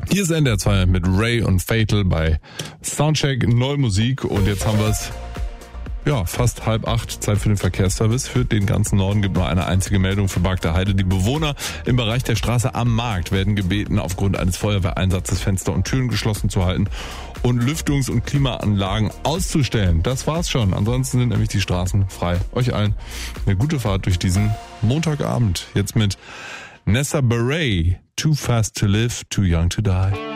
Hier ist NDR 2 mit Ray und Fatal bei Soundcheck, neue Musik und jetzt haben wir es, fast 7:30, Zeit für den Verkehrsservice. Für den ganzen Norden gibt nur eine einzige Meldung für Bargter Heide. Die Bewohner im Bereich der Straße am Markt werden gebeten, aufgrund eines Feuerwehreinsatzes Fenster und Türen geschlossen zu halten und Lüftungs- und Klimaanlagen auszustellen. Das war's schon. Ansonsten sind nämlich die Straßen frei. Euch allen eine gute Fahrt durch diesen Montagabend. Jetzt mit Nessa Beret, Too Fast to Live, Too Young to Die.